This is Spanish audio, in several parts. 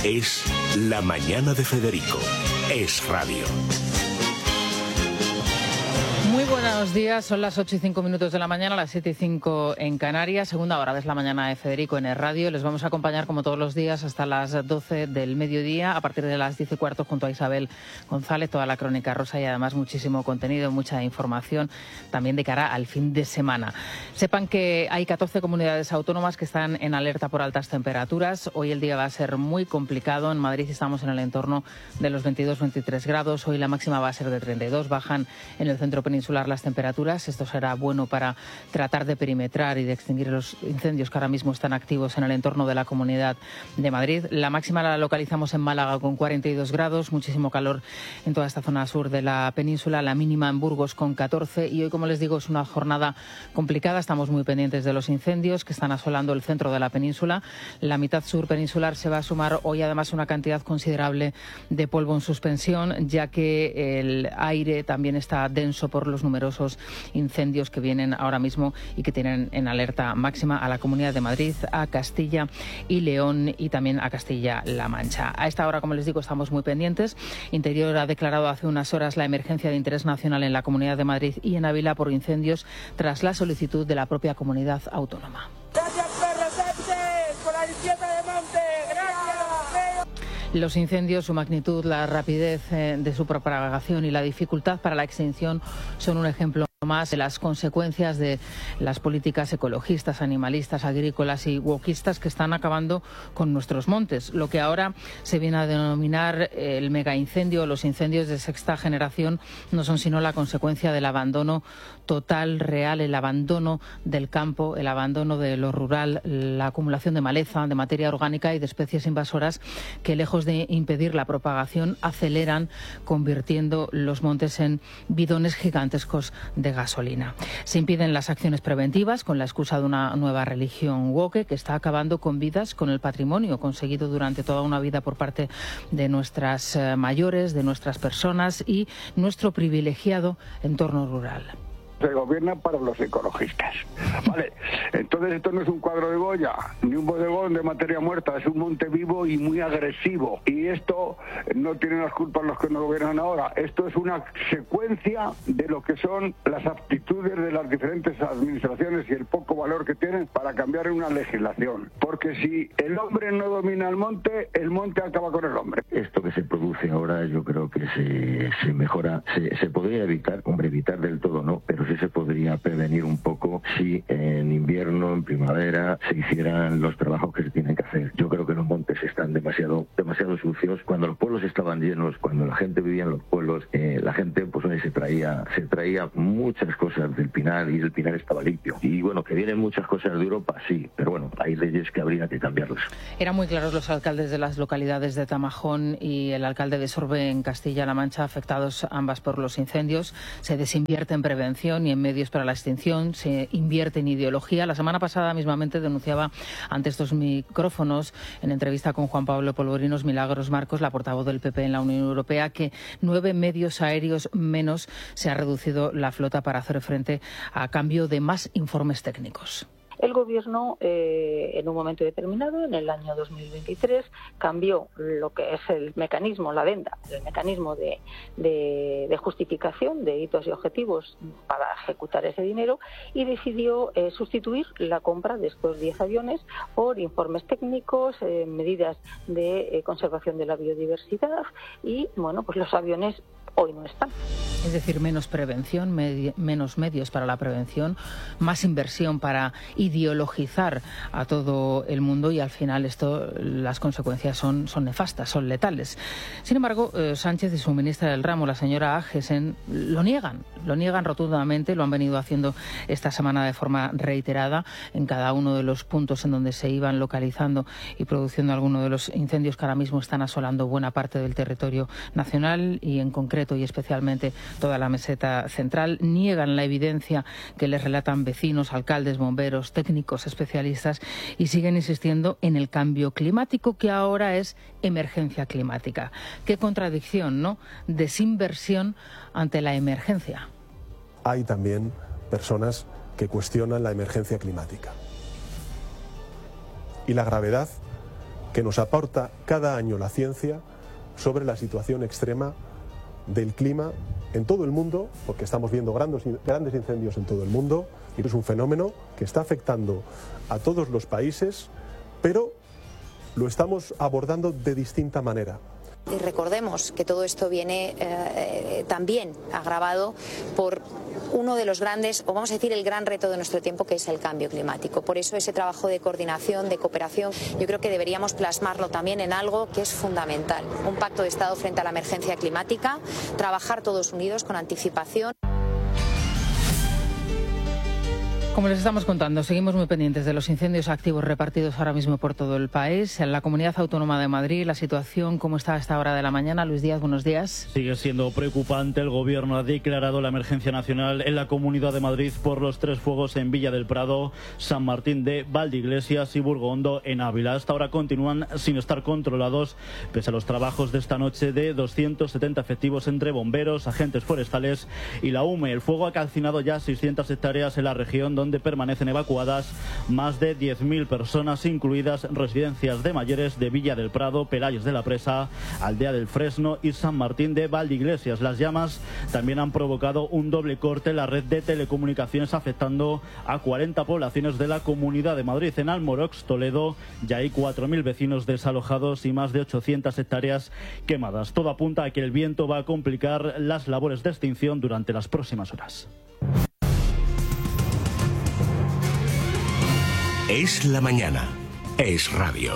Es La Mañana de Federico. Es radio. Muy buenos días, son las 8:05 de la mañana, las 7:05 en Canarias, segunda hora de La Mañana de Federico en el radio. Les vamos a acompañar como todos los días hasta las 12 del mediodía, a partir de las 10:15 junto a Isabel González, toda la crónica rosa y además muchísimo contenido, mucha información también de cara al fin de semana. Sepan que hay 14 comunidades autónomas que están en alerta por altas temperaturas. Hoy el día va a ser muy complicado. En Madrid estamos en el entorno de los 22-23 grados. Hoy la máxima va a ser de 32, bajan en el centro peninsular las temperaturas. Esto será bueno para tratar de perimetrar y de extinguir los incendios que ahora mismo están activos en el entorno de la Comunidad de Madrid. La máxima la localizamos en Málaga con 42 grados, muchísimo calor en toda esta zona sur de la península, la mínima en Burgos con 14 y hoy, como les digo, es una jornada complicada. Estamos muy pendientes de los incendios que están asolando el centro de la península. La mitad sur peninsular se va a sumar hoy además una cantidad considerable de polvo en suspensión, ya que el aire también está denso por los numerosos incendios que vienen ahora mismo y que tienen en alerta máxima a la Comunidad de Madrid, a Castilla y León y también a Castilla-La Mancha. A esta hora, como les digo, estamos muy pendientes. Interior ha declarado hace unas horas la emergencia de interés nacional en la Comunidad de Madrid y en Ávila por incendios tras la solicitud de la propia comunidad autónoma. Gracias, Pedro Sánchez, por la limpieza de monte. Gracias. Los incendios, su magnitud, la rapidez de su propagación y la dificultad para la extinción son un ejemplo más de las consecuencias de las políticas ecologistas, animalistas, agrícolas y wokistas que están acabando con nuestros montes. Lo que ahora se viene a denominar el megaincendio o los incendios de sexta generación no son sino la consecuencia del abandono total, real, el abandono del campo, el abandono de lo rural, la acumulación de maleza, de materia orgánica y de especies invasoras que, lejos de impedir la propagación, aceleran, convirtiendo los montes en bidones gigantescos de gasolina. Se impiden las acciones preventivas con la excusa de una nueva religión woke que está acabando con vidas, con el patrimonio conseguido durante toda una vida por parte de nuestras mayores, de nuestras personas y nuestro privilegiado entorno rural. Se gobierna para los ecologistas. Vale, entonces esto no es un cuadro de Goya, ni un bodegón de materia muerta, es un monte vivo y muy agresivo. Y esto no tienen las culpas los que nos gobiernan ahora. Esto es una secuencia de lo que son las aptitudes de las diferentes administraciones y el poco valor que tienen para cambiar una legislación. Porque si el hombre no domina el monte acaba con el hombre. Esto que se produce ahora yo creo que se mejora, se podría evitar, evitar del todo no, pero sí se podría prevenir un poco si en invierno, en primavera, se hicieran los trabajos que se tienen que hacer. Yo creo que los montes están demasiado sucios. Cuando los pueblos estaban llenos, cuando la gente vivía en los pueblos, la gente pues se traía muchas cosas del Pinar y el Pinar estaba limpio. Y bueno, que vienen muchas cosas de Europa, sí, pero bueno, hay leyes que habría que cambiarlas. Eran muy claros los alcaldes de las localidades de Tamajón y el alcalde de Sorbe en Castilla-La Mancha, afectados ambas por los incendios. Se desinvierte en prevención y en medios para la extinción, se invierte en ideología. La semana pasada mismamente denunciaba ante estos micrófonos, en entrevista con Juan Pablo Polvorinos, Milagros Marcos, la portavoz del PP en la Unión Europea, que 9 medios aéreos menos se ha reducido la flota para hacer frente a cambio de más informes técnicos. El Gobierno, en un momento determinado, en el año 2023, cambió lo que es el mecanismo, la adenda, el mecanismo de justificación de hitos y objetivos para ejecutar ese dinero y decidió sustituir la compra de estos 10 aviones por informes técnicos, medidas de conservación de la biodiversidad y, bueno, pues los aviones hoy no están. Es decir, menos prevención, menos medios para la prevención, más inversión para ideologizar a todo el mundo y al final las consecuencias son nefastas, son letales. Sin embargo, Sánchez y su ministra del ramo, la señora Agesen, lo niegan rotundamente, lo han venido haciendo esta semana de forma reiterada en cada uno de los puntos en donde se iban localizando y produciendo algunos de los incendios que ahora mismo están asolando buena parte del territorio nacional y en concreto y especialmente toda la meseta central. Niegan la evidencia que les relatan vecinos, alcaldes, bomberos, técnicos, especialistas y siguen insistiendo en el cambio climático, que ahora es emergencia climática. Qué contradicción, ¿no? Desinversión ante la emergencia. Hay también personas que cuestionan la emergencia climática y la gravedad que nos aporta cada año la ciencia sobre la situación extrema del clima en todo el mundo, porque estamos viendo grandes incendios en todo el mundo, y es un fenómeno que está afectando a todos los países, pero lo estamos abordando de distinta manera. Y recordemos que todo esto viene también agravado por uno de los grandes, o vamos a decir el gran reto de nuestro tiempo, que es el cambio climático. Por eso ese trabajo de coordinación, de cooperación, yo creo que deberíamos plasmarlo también en algo que es fundamental. Un pacto de Estado frente a la emergencia climática, trabajar todos unidos con anticipación. Como les estamos contando, seguimos muy pendientes de los incendios activos repartidos ahora mismo por todo el país. En la Comunidad Autónoma de Madrid, la situación, ¿cómo está a esta hora de la mañana? Luis Díaz, buenos días. Sigue siendo preocupante. El Gobierno ha declarado la emergencia nacional en la Comunidad de Madrid por los 3 fuegos en Villa del Prado, San Martín de Valdeiglesias y Burgondo en Ávila. Hasta ahora continúan sin estar controlados, pese a los trabajos de esta noche de 270 efectivos entre bomberos, agentes forestales y la UME. El fuego ha calcinado ya 600 hectáreas en la región, donde permanecen evacuadas más de 10.000 personas, incluidas residencias de mayores de Villa del Prado, Pelayos de la Presa, Aldea del Fresno y San Martín de Valdeiglesias. Las llamas también han provocado un doble corte en la red de telecomunicaciones, afectando a 40 poblaciones de la Comunidad de Madrid. En Almorox, Toledo, ya hay 4.000 vecinos desalojados y más de 800 hectáreas quemadas. Todo apunta a que el viento va a complicar las labores de extinción durante las próximas horas. Es la mañana. Es radio.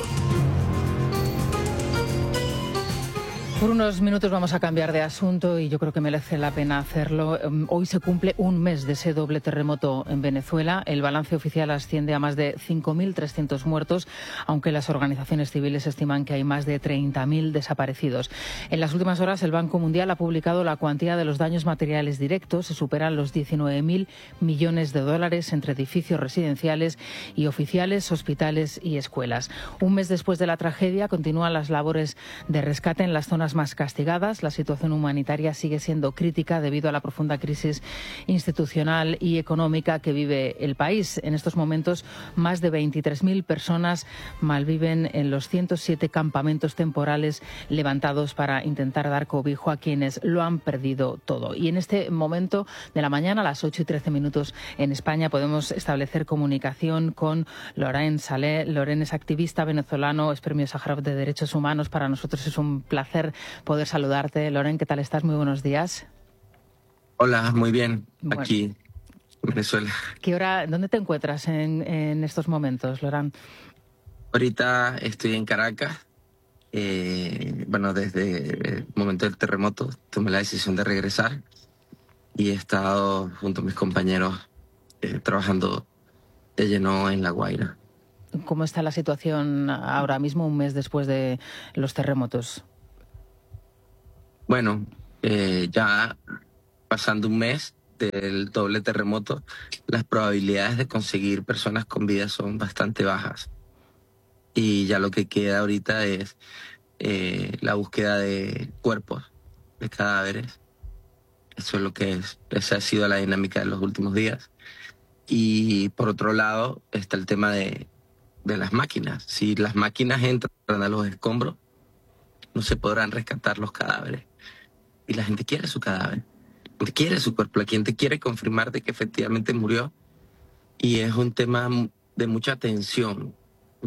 Por unos minutos vamos a cambiar de asunto y yo creo que merece la pena hacerlo. Hoy se cumple un mes de ese doble terremoto en Venezuela. El balance oficial asciende a más de 5.300 muertos, aunque las organizaciones civiles estiman que hay más de 30.000 desaparecidos. En las últimas horas el Banco Mundial ha publicado la cuantía de los daños materiales directos. Se superan los 19.000 millones de dólares entre edificios residenciales y oficiales, hospitales y escuelas. Un mes después de la tragedia continúan las labores de rescate en las zonas más castigadas. La situación humanitaria sigue siendo crítica debido a la profunda crisis institucional y económica que vive el país. En estos momentos, más de 23.000 personas malviven en los 107 campamentos temporales levantados para intentar dar cobijo a quienes lo han perdido todo. Y en este momento de la mañana, a las 8:13 en España, podemos establecer comunicación con Laurent Salé. Laurent es activista venezolano, es Premio Sájarov de Derechos Humanos. Para nosotros es un placer poder saludarte. Laurent, ¿qué tal estás? Muy buenos días. Hola, muy bien. Bueno. Aquí, en Venezuela. ¿Dónde te encuentras en estos momentos, Laurent? Ahorita estoy en Caracas. Desde el momento del terremoto tomé la decisión de regresar y he estado junto a mis compañeros trabajando de lleno en La Guaira. ¿Cómo está la situación ahora mismo, un mes después de los terremotos? Bueno, ya pasando un mes del doble terremoto, las probabilidades de conseguir personas con vida son bastante bajas. Y ya lo que queda ahorita es la búsqueda de cuerpos, de cadáveres. Eso es lo que es. Esa ha sido la dinámica de los últimos días. Y por otro lado está el tema de las máquinas. Si las máquinas entran a los escombros, no se podrán rescatar los cadáveres. Y la gente quiere su cadáver, quiere su cuerpo, la gente quiere confirmar de que efectivamente murió. Y es un tema de mucha tensión,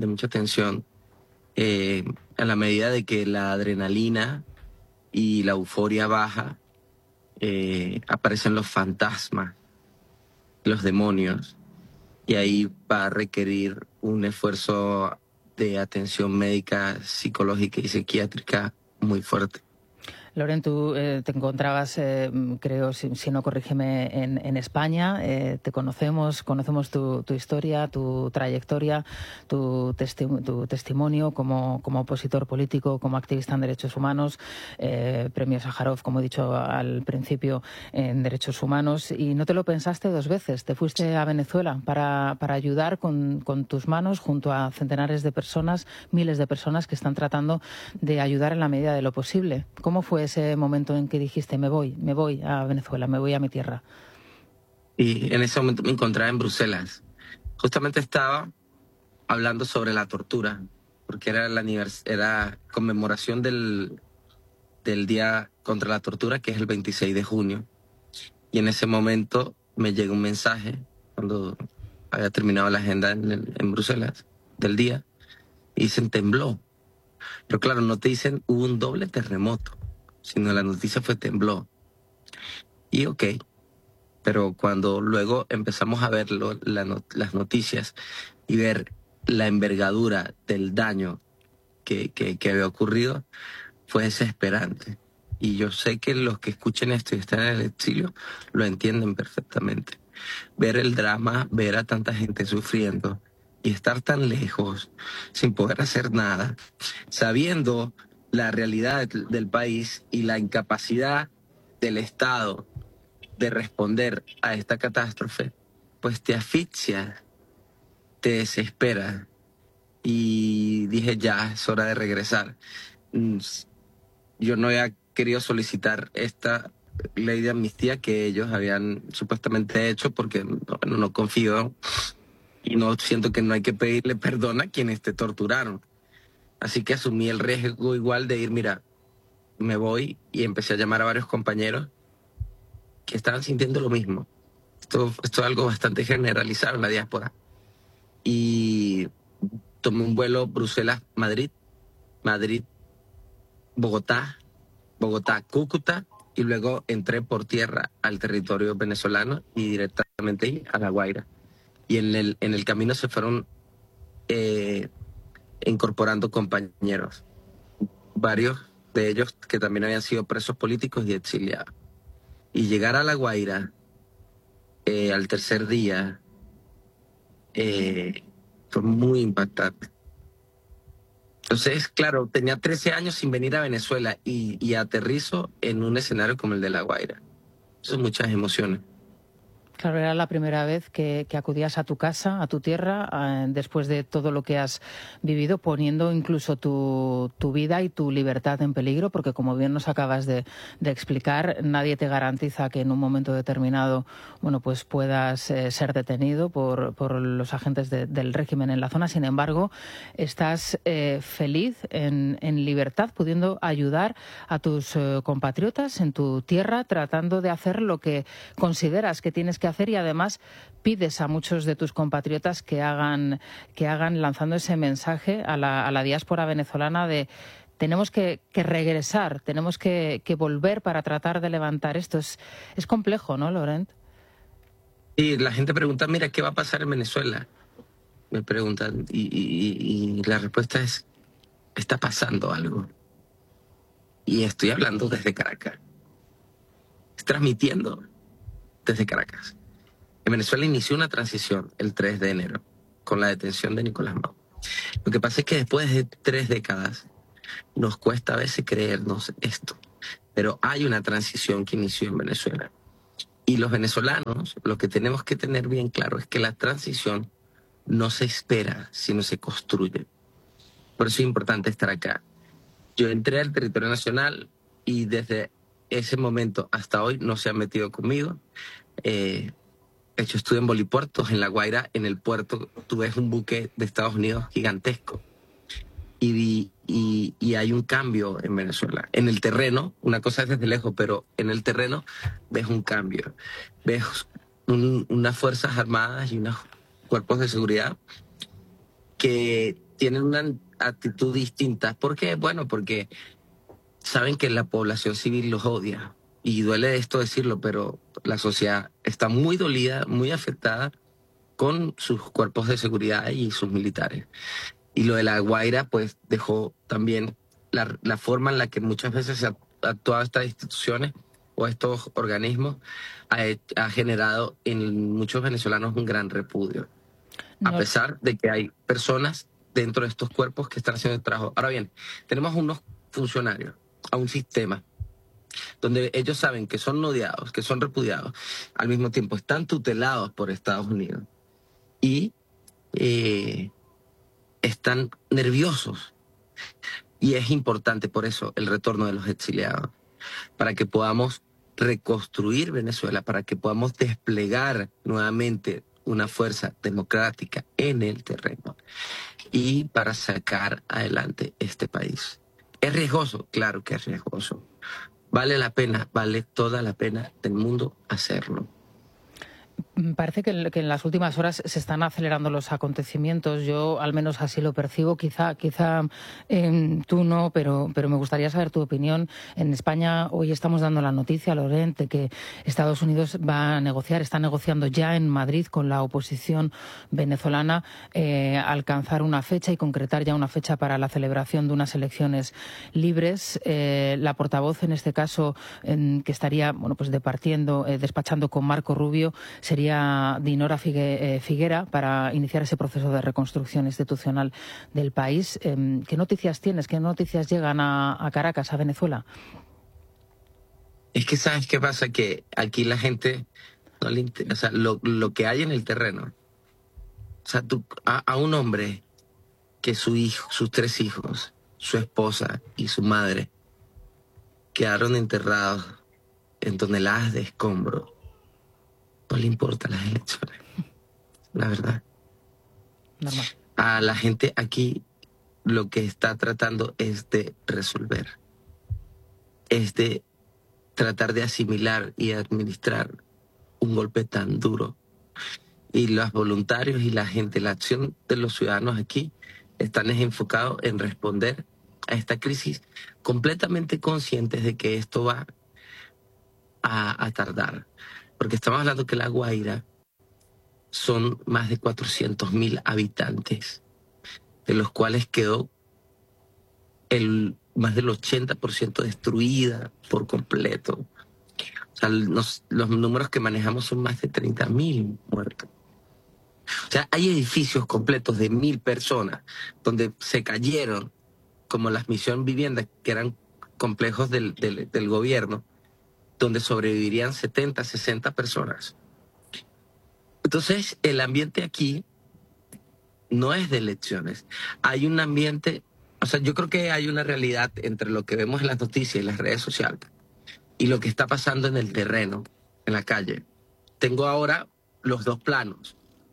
a la medida de que la adrenalina y la euforia baja, aparecen los fantasmas, los demonios, y ahí va a requerir un esfuerzo de atención médica, psicológica y psiquiátrica muy fuerte. Laurent, tú te encontrabas, creo, si no corrígeme, en España. Te conocemos tu historia, tu trayectoria, tu testimonio como opositor político, como activista en derechos humanos, Premio Sájarov, como he dicho al principio, en derechos humanos. Y no te lo pensaste 2 veces. Te fuiste a Venezuela para ayudar con tus manos junto a centenares de personas, miles de personas que están tratando de ayudar en la medida de lo posible. ¿Cómo fue ese momento en que dijiste me voy a Venezuela, me voy a mi tierra? Y en ese momento me encontraba en Bruselas. Justamente estaba hablando sobre la tortura porque era conmemoración del Día contra la Tortura, que es el 26 de junio. Y en ese momento me llegó un mensaje, cuando había terminado la agenda en Bruselas, del día, y dicen tembló. Pero claro, no te dicen hubo un doble terremoto, sino la noticia fue tembló. Y ok, pero cuando luego empezamos a ver las noticias y ver la envergadura del daño que había ocurrido, fue desesperante. Y yo sé que los que escuchen esto y están en el exilio lo entienden perfectamente. Ver el drama, ver a tanta gente sufriendo y estar tan lejos, sin poder hacer nada, sabiendo la realidad del país y la incapacidad del Estado de responder a esta catástrofe, pues te asfixia, te desespera. Y dije, ya, es hora de regresar. Yo no había querido solicitar esta ley de amnistía que ellos habían supuestamente hecho porque no confío y no siento que no hay que pedirle perdón a quienes te torturaron. Así que asumí el riesgo igual de ir, mira, me voy, y empecé a llamar a varios compañeros que estaban sintiendo lo mismo. Esto es algo bastante generalizado en la diáspora. Y tomé un vuelo Bruselas-Madrid, Madrid-Bogotá, Bogotá-Cúcuta, y luego entré por tierra al territorio venezolano y directamente a La Guaira. Y en el camino se fueron incorporando compañeros, varios de ellos que también habían sido presos políticos y exiliados. Y llegar a La Guaira al tercer día fue muy impactante. Entonces, claro, tenía 13 años sin venir a Venezuela y aterrizo en un escenario como el de La Guaira. Son muchas emociones. Claro, era la primera vez que acudías a tu casa, a tu tierra, después de todo lo que has vivido, poniendo incluso tu vida y tu libertad en peligro, porque como bien nos acabas de explicar, nadie te garantiza que en un momento determinado, bueno, pues puedas ser detenido por los agentes del régimen en la zona. Sin embargo, estás feliz, en libertad, pudiendo ayudar a tus compatriotas en tu tierra, tratando de hacer lo que consideras que tienes que hacer, y además pides a muchos de tus compatriotas que hagan lanzando ese mensaje a la diáspora venezolana de tenemos que regresar, tenemos que volver para tratar de levantar esto. Es complejo, ¿no, Laurent? Y la gente pregunta, mira, ¿qué va a pasar en Venezuela? Me preguntan, y la respuesta es, está pasando algo. Y estoy hablando desde Caracas, transmitiendo desde Caracas. En Venezuela inició una transición el 3 de enero con la detención de Nicolás Maduro. Lo que pasa es que después de 3 décadas nos cuesta a veces creernos esto, pero hay una transición que inició en Venezuela. Y los venezolanos, lo que tenemos que tener bien claro es que la transición no se espera, sino se construye. Por eso es importante estar acá. Yo entré al territorio nacional y desde ese momento hasta hoy no se han metido conmigo. De hecho, estuve en Bolipuertos, en La Guaira, en el puerto tú ves un buque de Estados Unidos gigantesco. Y hay un cambio en Venezuela. En el terreno, una cosa es desde lejos, pero en el terreno ves un cambio. Ves unas fuerzas armadas y unos cuerpos de seguridad que tienen una actitud distinta. ¿Por qué? Bueno, porque saben que la población civil los odia. Y duele esto decirlo, pero la sociedad está muy dolida, muy afectada con sus cuerpos de seguridad y sus militares. Y lo de La Guaira, pues, dejó también la forma en la que muchas veces se ha actuado estas instituciones o estos organismos, ha generado en muchos venezolanos un gran repudio. A pesar de que hay personas dentro de estos cuerpos que están haciendo el trabajo. Ahora bien, tenemos unos funcionarios, a un sistema donde ellos saben que son odiados, que son repudiados, al mismo tiempo están tutelados por Estados Unidos y están nerviosos. Y es importante por eso el retorno de los exiliados, para que podamos reconstruir Venezuela, para que podamos desplegar nuevamente una fuerza democrática en el terreno. y para sacar adelante este país. ¿Es riesgoso? Claro que es riesgoso. Vale la pena, vale toda la pena del mundo hacerlo. Parece que en las últimas horas se están acelerando los acontecimientos. Yo al menos así lo percibo. Quizá tú no, pero me gustaría saber tu opinión. En España hoy estamos dando la noticia, Laurent, de que Estados Unidos va a negociar, está negociando ya en Madrid con la oposición venezolana alcanzar una fecha y concretar ya una fecha para la celebración de unas elecciones libres. La portavoz, en este caso, que estaría despachando con Marco Rubio, sería Dinora Figuera, para iniciar ese proceso de reconstrucción institucional del país. ¿Qué noticias tienes? ¿Qué noticias llegan a Caracas, a Venezuela? Es que ¿sabes qué pasa? Que aquí la gente no le interesa, o sea, lo que hay en el terreno. O sea, a un hombre que sus 3 hijos, su esposa y su madre quedaron enterrados en toneladas de escombros, no le importan las elecciones, la verdad. Normal. A la gente aquí lo que está tratando es de resolver, es de tratar de asimilar y administrar un golpe tan duro. Y los voluntarios y la gente, la acción de los ciudadanos aquí están enfocados en responder a esta crisis, completamente conscientes de que esto va a tardar. Porque estamos hablando que La Guaira son más de 400.000 habitantes, de los cuales quedó más del 80% destruida por completo. O sea, los números que manejamos son más de 30.000 muertos. O sea, hay edificios completos de 1.000 personas donde se cayeron, como las Misión Vivienda, que eran complejos del gobierno, donde sobrevivirían 70, 60 personas. Entonces, el ambiente aquí no es de elecciones. Hay un ambiente, o sea, yo creo que hay una realidad entre lo que vemos en las noticias y las redes sociales y lo que está pasando en el terreno, en la calle. Tengo ahora los 2 planos.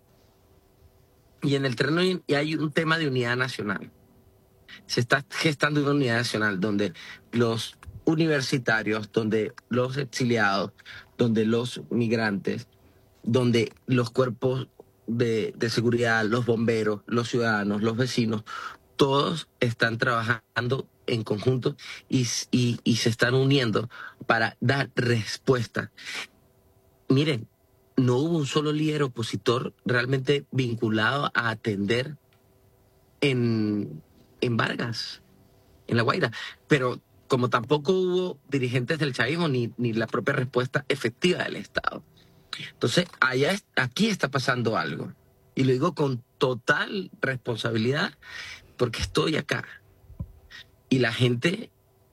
Y en el terreno hay un tema de unidad nacional. Se está gestando una unidad nacional donde los universitarios, donde los exiliados, donde los migrantes, donde los cuerpos de seguridad, los bomberos, los ciudadanos, los vecinos, todos están trabajando en conjunto y se están uniendo para dar respuesta. Miren, no hubo un solo líder opositor realmente vinculado a atender en Vargas, en La Guaira, pero como tampoco hubo dirigentes del chavismo ni la propia respuesta efectiva del Estado. Entonces, aquí está pasando algo. Y lo digo con total responsabilidad porque estoy acá. Y la gente,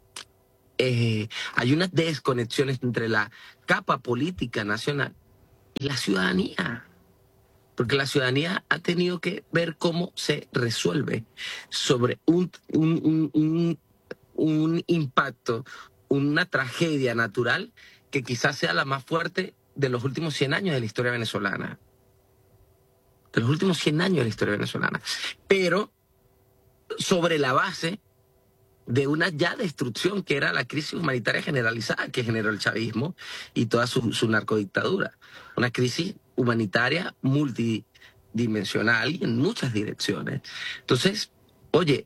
hay unas desconexiones entre la capa política nacional y la ciudadanía. Porque la ciudadanía ha tenido que ver cómo se resuelve sobre un impacto, una tragedia natural que quizás sea la más fuerte de los últimos 100 años de la historia venezolana. De los últimos 100 años de la historia venezolana. Pero sobre la base de una ya destrucción que era la crisis humanitaria generalizada que generó el chavismo y toda su narcodictadura. Una crisis humanitaria multidimensional y en muchas direcciones. Entonces, oye,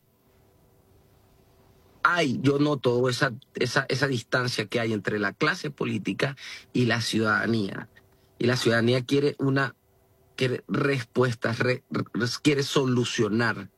yo noto esa distancia que hay entre la clase política y la ciudadanía. Y la ciudadanía quiere respuestas, quiere solucionar.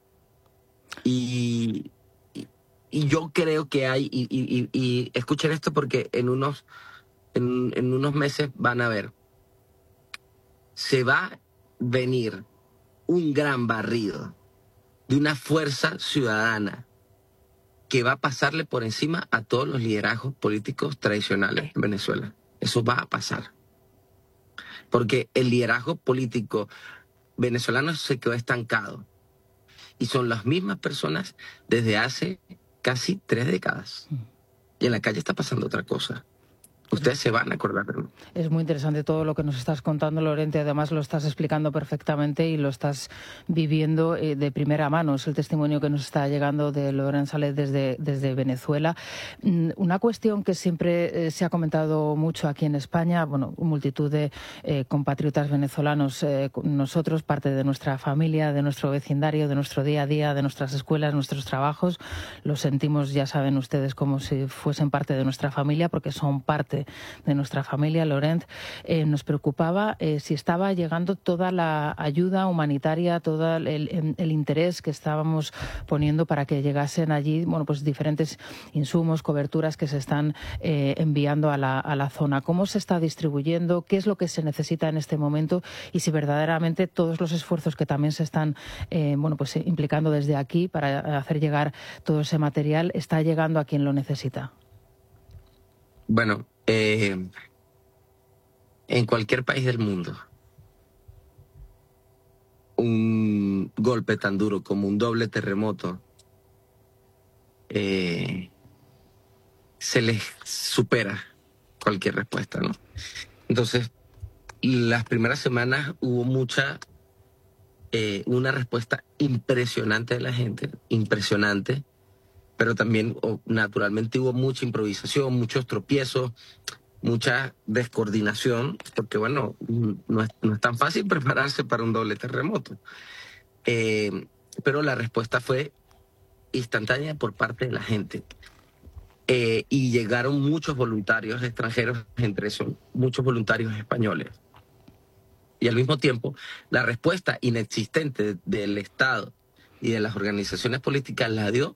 Y yo creo que hay, y escuchen esto porque en unos meses van a ver, se va a venir un gran barrido de una fuerza ciudadana que va a pasarle por encima a todos los liderazgos políticos tradicionales en Venezuela. Eso va a pasar. Porque el liderazgo político venezolano se quedó estancado. Y son las mismas personas desde hace casi 3 décadas. Y en la calle está pasando otra cosa. Ustedes se van a acordar de mí. Es muy interesante todo lo que nos estás contando, Lorente. Además, lo estás explicando perfectamente y lo estás viviendo de primera mano. Es el testimonio que nos está llegando de Laurent Salet desde Venezuela. Una cuestión que siempre se ha comentado mucho aquí en España, bueno, multitud de compatriotas venezolanos, nosotros, parte de nuestra familia, de nuestro vecindario, de nuestro día a día, de nuestras escuelas, nuestros trabajos, lo sentimos, ya saben ustedes, como si fuesen parte de nuestra familia, porque son parte de nuestra familia. Laurent, nos preocupaba si estaba llegando toda la ayuda humanitaria, todo el interés que estábamos poniendo para que llegasen allí, bueno, pues diferentes insumos, coberturas que se están enviando a la zona. ¿Cómo se está distribuyendo? ¿Qué es lo que se necesita en este momento? Y si verdaderamente todos los esfuerzos que también se están bueno, pues implicando desde aquí para hacer llegar todo ese material está llegando a quien lo necesita. Bueno, en cualquier país del mundo, un golpe tan duro como un doble terremoto se les supera cualquier respuesta, ¿no? Entonces, las primeras semanas hubo una respuesta impresionante de la gente, impresionante, pero también naturalmente hubo mucha improvisación, muchos tropiezos, mucha descoordinación, porque bueno, no es tan fácil prepararse para un doble terremoto. Pero la respuesta fue instantánea por parte de la gente. Y llegaron muchos voluntarios extranjeros, entre esos muchos voluntarios españoles. Y al mismo tiempo, la respuesta inexistente del Estado y de las organizaciones políticas la dio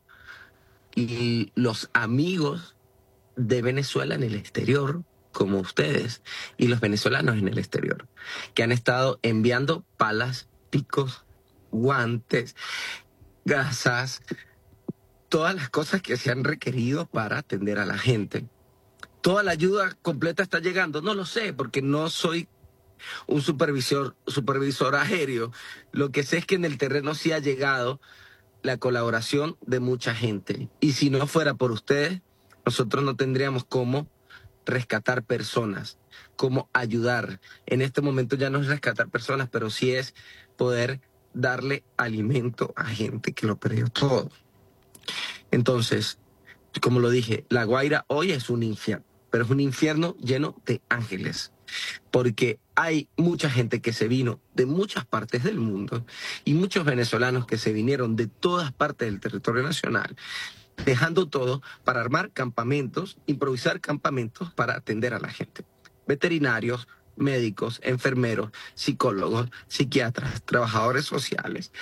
y los amigos de Venezuela en el exterior, como ustedes, y los venezolanos en el exterior, que han estado enviando palas, picos, guantes, gasas, todas las cosas que se han requerido para atender a la gente. ¿Toda la ayuda completa está llegando? No lo sé, porque no soy un supervisor aéreo. Lo que sé es que en el terreno sí ha llegado la colaboración de mucha gente. Y si no fuera por ustedes, nosotros no tendríamos cómo rescatar personas, cómo ayudar. En este momento ya no es rescatar personas, pero sí es poder darle alimento a gente que lo perdió todo. Entonces, como lo dije, La Guaira hoy es un infierno, pero es un infierno lleno de ángeles, porque hay mucha gente que se vino de muchas partes del mundo y muchos venezolanos que se vinieron de todas partes del territorio nacional, dejando todo para armar campamentos, improvisar campamentos para atender a la gente. Veterinarios, médicos, enfermeros, psicólogos, psiquiatras, trabajadores sociales,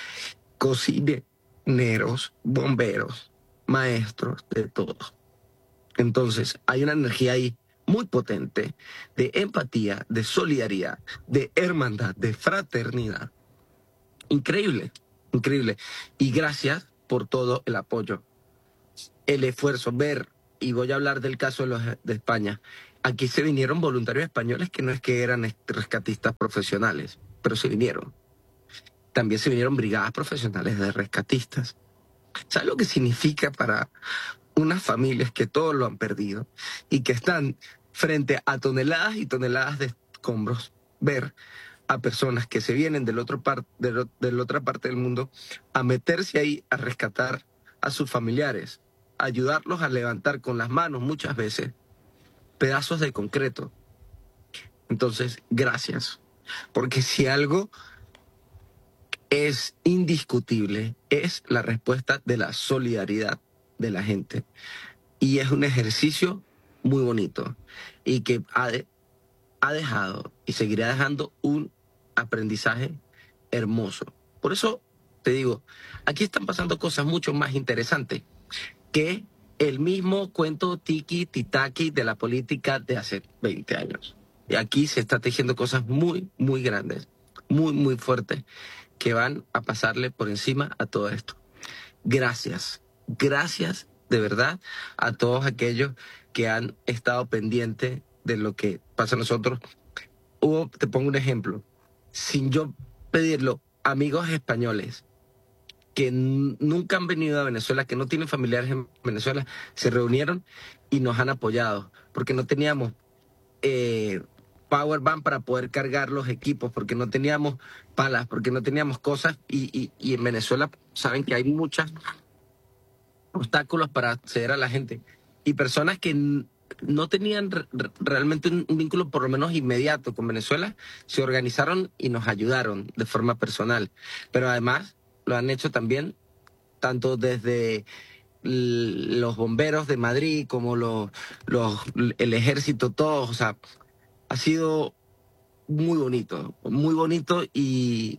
cocineros, bomberos, maestros, de todos. Entonces, hay una energía ahí muy potente de empatía, de solidaridad, de hermandad, de fraternidad. Increíble, increíble. Y gracias por todo el apoyo, el esfuerzo, y voy a hablar del caso de España. Aquí se vinieron voluntarios españoles que no es que eran rescatistas profesionales, pero se vinieron. También se vinieron brigadas profesionales de rescatistas. ¿Sabes lo que significa para unas familias que todo lo han perdido y que están frente a toneladas y toneladas de escombros, ver a personas que se vienen de la otra parte del mundo a meterse ahí a rescatar a sus familiares, a ayudarlos a levantar con las manos muchas veces pedazos de concreto? Entonces, gracias, porque si algo es indiscutible es la respuesta de la solidaridad de la gente, y es un ejercicio muy bonito y que ha dejado y seguirá dejando un aprendizaje hermoso. Por eso te digo, aquí están pasando cosas mucho más interesantes que el mismo cuento tiki-titaki de la política de hace 20 años. Y aquí se está tejiendo cosas muy, muy grandes, muy, muy fuertes, que van a pasarle por encima a todo esto. Gracias, gracias de verdad a todos aquellos que han estado pendientes de lo que pasa a nosotros. Te pongo un ejemplo, sin yo pedirlo, amigos españoles que nunca han venido a Venezuela, que no tienen familiares en Venezuela, se reunieron y nos han apoyado, porque no teníamos powerbank para poder cargar los equipos, porque no teníamos palas, porque no teníamos cosas, y en Venezuela saben que hay muchos obstáculos para acceder a la gente, y personas que no tenían realmente un vínculo por lo menos inmediato con Venezuela, se organizaron y nos ayudaron de forma personal, pero además lo han hecho también tanto desde los bomberos de Madrid como el ejército, todos, o sea, ha sido muy bonito y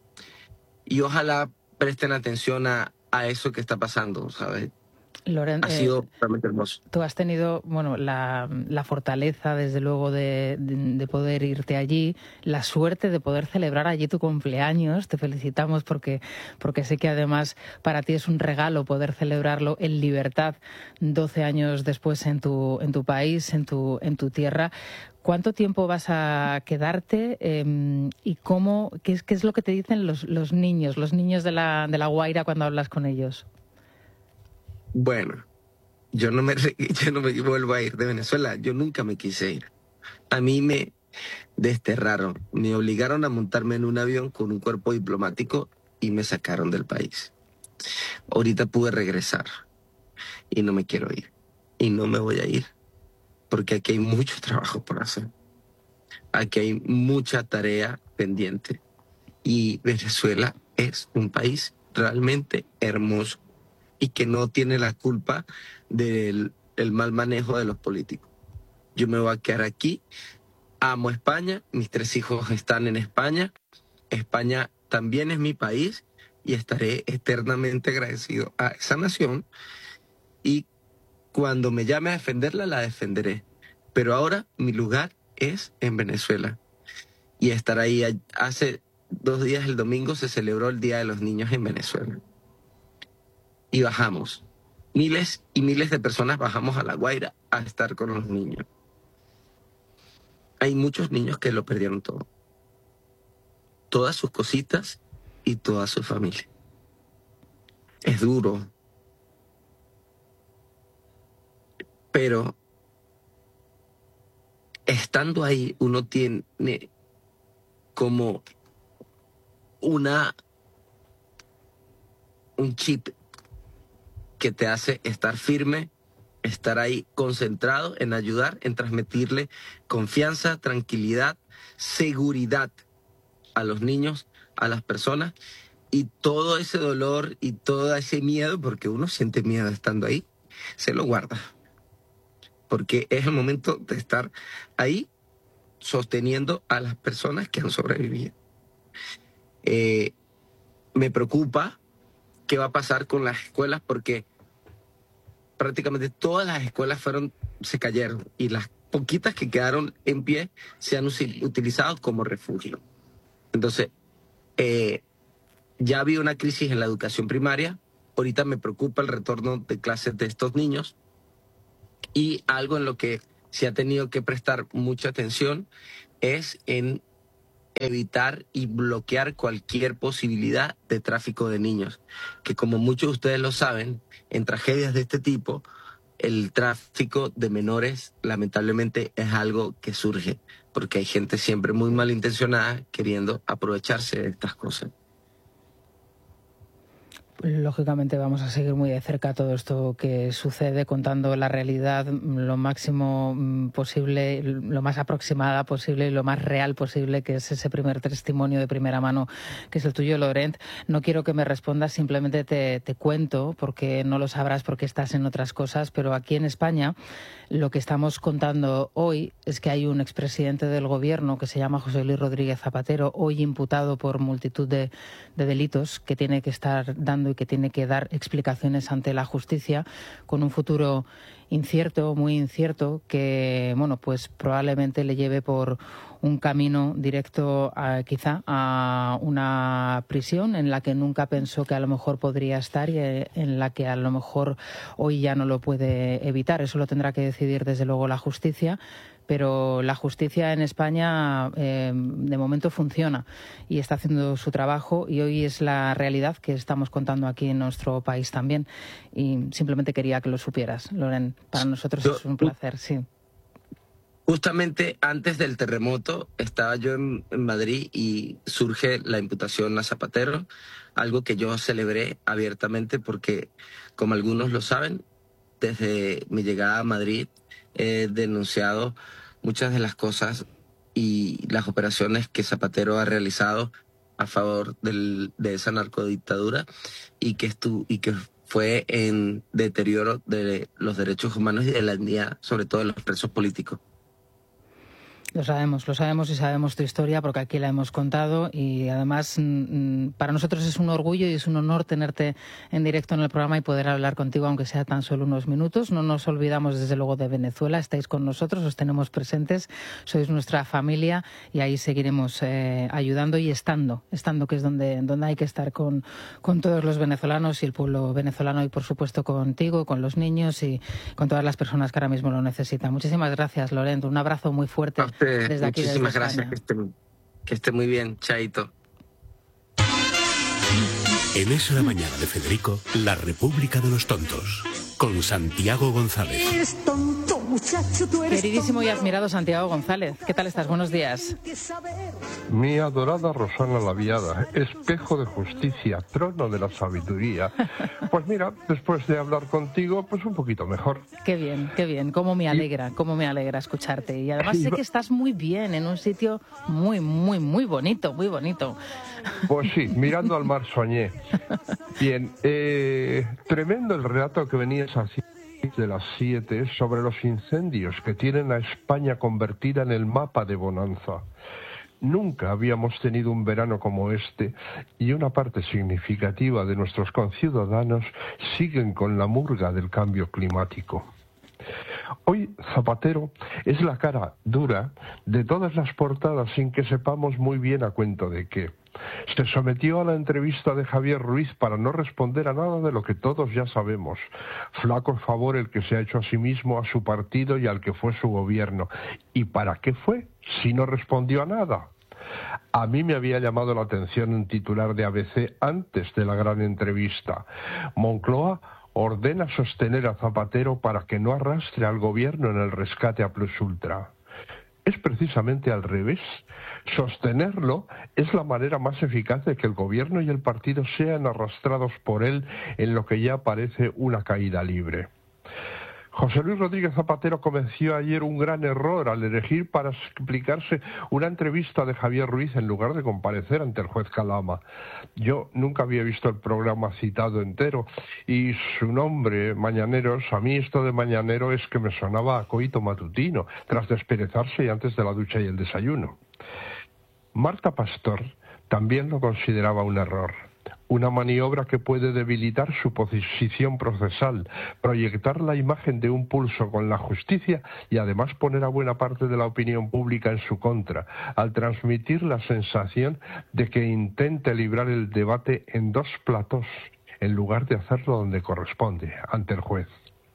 ojalá presten atención a eso que está pasando, ¿sabes? Loren, ha sido realmente hermoso. Tú has tenido, bueno, la fortaleza, desde luego, de poder irte allí, la suerte de poder celebrar allí tu cumpleaños. Te felicitamos porque sé que además para ti es un regalo poder celebrarlo en libertad 12 años después en tu país, en tu tierra. ¿Cuánto tiempo vas a quedarte y qué es lo que te dicen los niños de la Guaira cuando hablas con ellos? Bueno, yo no me vuelvo a ir de Venezuela. Yo nunca me quise ir. A mí me desterraron, me obligaron a montarme en un avión con un cuerpo diplomático y me sacaron del país. Ahorita pude regresar y no me quiero ir. Y no me voy a ir, porque aquí hay mucho trabajo por hacer. Aquí hay mucha tarea pendiente. Y Venezuela es un país realmente hermoso y que no tiene la culpa del mal manejo de los políticos. Yo me voy a quedar aquí, amo España, mis 3 hijos están en España, España también es mi país y estaré eternamente agradecido a esa nación, y cuando me llame a defenderla, la defenderé. Pero ahora mi lugar es en Venezuela y estar ahí. Hace 2 días, el domingo, se celebró el Día de los Niños en Venezuela. Y bajamos. Miles y miles de personas bajamos a La Guaira a estar con los niños. Hay muchos niños que lo perdieron todo. Todas sus cositas y toda su familia. Es duro. Pero estando ahí, uno tiene como un chip que te hace estar firme, estar ahí concentrado en ayudar, en transmitirle confianza, tranquilidad, seguridad a los niños, a las personas, y todo ese dolor y todo ese miedo, porque uno siente miedo estando ahí, se lo guarda. Porque es el momento de estar ahí sosteniendo a las personas que han sobrevivido. Me preocupa qué va a pasar con las escuelas, porque prácticamente todas las escuelas se cayeron, y las poquitas que quedaron en pie se han utilizado como refugio. Entonces, ya había una crisis en la educación primaria. Ahorita me preocupa el retorno de clases de estos niños, y algo en lo que se ha tenido que prestar mucha atención es en evitar y bloquear cualquier posibilidad de tráfico de niños, que como muchos de ustedes lo saben, en tragedias de este tipo, el tráfico de menores lamentablemente es algo que surge, porque hay gente siempre muy malintencionada queriendo aprovecharse de estas cosas. Lógicamente vamos a seguir muy de cerca todo esto que sucede, contando la realidad lo máximo posible, lo más aproximada posible y lo más real posible, que es ese primer testimonio de primera mano que es el tuyo, Laurent. No quiero que me respondas, simplemente te cuento, porque no lo sabrás porque estás en otras cosas, pero aquí en España lo que estamos contando hoy es que hay un expresidente del gobierno que se llama José Luis Rodríguez Zapatero, hoy imputado por multitud de delitos, que tiene que estar dando y que tiene que dar explicaciones ante la justicia, con un futuro incierto, muy incierto, que bueno, pues probablemente le lleve por un camino directo quizá a una prisión en la que nunca pensó que a lo mejor podría estar, y en la que a lo mejor hoy ya no lo puede evitar. Eso lo tendrá que decidir desde luego la justicia, pero la justicia en España de momento funciona y está haciendo su trabajo, y hoy es la realidad que estamos contando aquí en nuestro país también, y simplemente quería que lo supieras, Loren. Para nosotros es un placer, sí. Justamente antes del terremoto estaba yo en Madrid y surge la imputación a Zapatero, algo que yo celebré abiertamente porque, como algunos lo saben, desde mi llegada a Madrid he denunciado muchas de las cosas y las operaciones que Zapatero ha realizado a favor de esa narcodictadura y que fue en deterioro de los derechos humanos y de la dignidad, sobre todo de los presos políticos. Lo sabemos y sabemos tu historia porque aquí la hemos contado y además para nosotros es un orgullo y es un honor tenerte en directo en el programa y poder hablar contigo aunque sea tan solo unos minutos. No nos olvidamos desde luego de Venezuela, estáis con nosotros, os tenemos presentes, sois nuestra familia y ahí seguiremos ayudando y estando que es donde hay que estar con todos los venezolanos y el pueblo venezolano y por supuesto contigo, con los niños y con todas las personas que ahora mismo lo necesitan. Muchísimas gracias, Lorent, un abrazo muy fuerte. Desde aquí, muchísimas desde gracias, que esté muy bien, chaito. En Es la Mañana de Federico, la República de los Tontos, con Santiago González. Eres tonto, muchacho, tú eres Queridísimo tonto. y admirado Santiago González, ¿qué tal estás? Buenos días. Mi adorada Rosana Laviada, espejo de justicia, trono de la sabiduría. Pues mira, después de hablar contigo, pues un poquito mejor. Qué bien, cómo me alegra escucharte. Y además sé que estás muy bien, en un sitio muy, muy, muy bonito, muy bonito. Pues sí, mirando al mar soñé. Bien, tremendo el relato que venías haciendo de las 7 sobre los incendios que tienen a España convertida en el mapa de bonanza. Nunca habíamos tenido un verano como este y una parte significativa de nuestros conciudadanos siguen con la murga del cambio climático. Hoy Zapatero es la cara dura de todas las portadas sin que sepamos muy bien a cuento de qué. Se sometió a la entrevista de Javier Ruiz para no responder a nada de lo que todos ya sabemos. Flaco favor el que se ha hecho a sí mismo, a su partido y al que fue su gobierno. ¿Y para qué fue si no respondió a nada? A mí me había llamado la atención un titular de ABC antes de la gran entrevista. Moncloa ordena sostener a Zapatero para que no arrastre al gobierno en el rescate a Plus Ultra. Es precisamente al revés. Sostenerlo es la manera más eficaz de que el gobierno y el partido sean arrastrados por él en lo que ya parece una caída libre. José Luis Rodríguez Zapatero cometió ayer un gran error al elegir para explicarse una entrevista de Javier Ruiz en lugar de comparecer ante el juez Calama. Yo nunca había visto el programa citado entero y su nombre, Mañaneros, a mí esto de mañanero es que me sonaba a coito matutino, tras desperezarse y antes de la ducha y el desayuno. Marta Pastor también lo consideraba un error. Una maniobra que puede debilitar su posición procesal, proyectar la imagen de un pulso con la justicia y además poner a buena parte de la opinión pública en su contra, al transmitir la sensación de que intente librar el debate en dos platós, en lugar de hacerlo donde corresponde, ante el juez.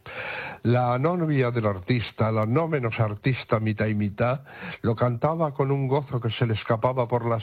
La novia del artista, la no menos artista mitad y mitad, lo cantaba con un gozo que se le escapaba por las